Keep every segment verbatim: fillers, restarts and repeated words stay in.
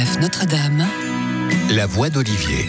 F Notre-Dame, la voix d'Olivier.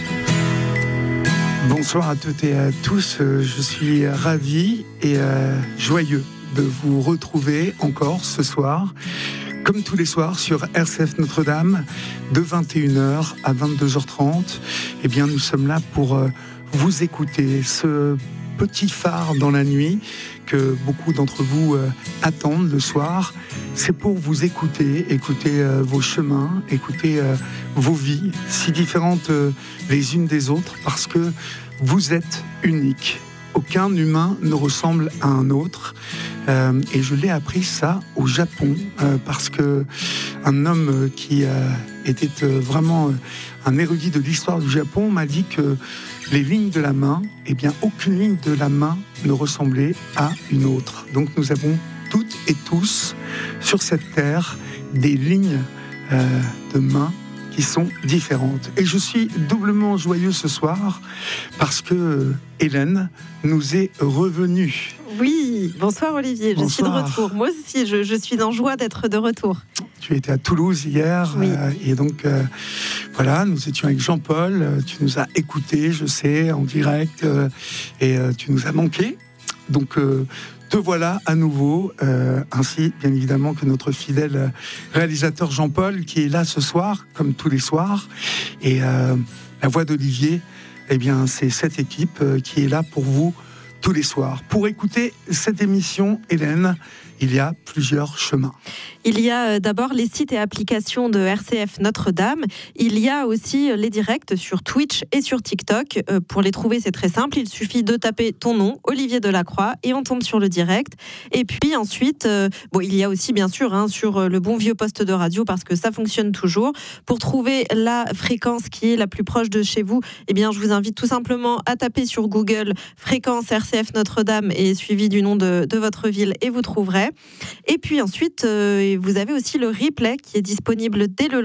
Bonsoir à toutes et à tous, je suis ravi et euh, joyeux de vous retrouver encore ce soir, comme tous les soirs sur R C F Notre-Dame, de vingt et une heures à vingt-deux heures trente. Eh bien, nous sommes là pour euh, vous écouter, ce petit phare dans la nuit que beaucoup d'entre vous euh, attendent le soir. C'est pour vous écouter, écouter euh, vos chemins, écouter euh, vos vies, si différentes euh, les unes des autres, parce que vous êtes uniques. Aucun humain ne ressemble à un autre. Euh, et je l'ai appris ça au Japon, euh, parce que un homme qui euh, était euh, vraiment un érudit de l'histoire du Japon m'a dit que les lignes de la main, eh bien, aucune ligne de la main ne ressemblait à une autre. Donc nous avons toutes et tous sur cette terre des lignes euh, de main qui sont différentes. Et je suis doublement joyeux ce soir parce que Hélène nous est revenue. Oui, bonsoir Olivier, je Bonsoir. suis de retour. Moi aussi, je, je suis en joie d'être de retour. Tu étais à Toulouse hier, oui. euh, et donc euh, voilà, nous étions avec Jean-Paul, euh, tu nous as écoutés, je sais, en direct, euh, et euh, tu nous as manqué. Donc euh, te voilà à nouveau, euh, ainsi bien évidemment que notre fidèle réalisateur Jean-Paul, qui est là ce soir, comme tous les soirs, et euh, la voix d'Olivier, eh bien c'est cette équipe euh, qui est là pour vous tous les soirs. Pour écouter cette émission, Hélène, il y a plusieurs chemins. Il y a d'abord les sites et applications de R C F Notre-Dame. Il y a aussi les directs sur Twitch et sur TikTok. Euh, pour les trouver, c'est très simple. Il suffit de taper ton nom, Olivier Delacroix, et on tombe sur le direct. Et puis ensuite, euh, bon, il y a aussi bien sûr hein, sur le bon vieux poste de radio, parce que ça fonctionne toujours. Pour trouver la fréquence qui est la plus proche de chez vous, eh bien, je vous invite tout simplement à taper sur Google fréquence R C F Notre-Dame et suivi du nom de, de votre ville, et vous trouverez. Et puis ensuite, euh, vous avez aussi le replay qui est disponible dès le